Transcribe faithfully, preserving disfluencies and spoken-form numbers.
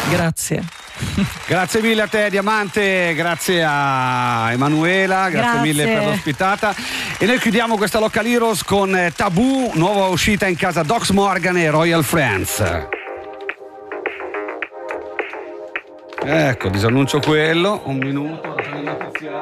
Grazie. Grazie mille a te Diamante, grazie a Emanuela, grazie, grazie mille per l'ospitata. E noi chiudiamo questa Local Heroes con Tabù, nuova uscita in casa Dox Morgan e Royal Friends. Ecco, disannuncio quello, un minuto.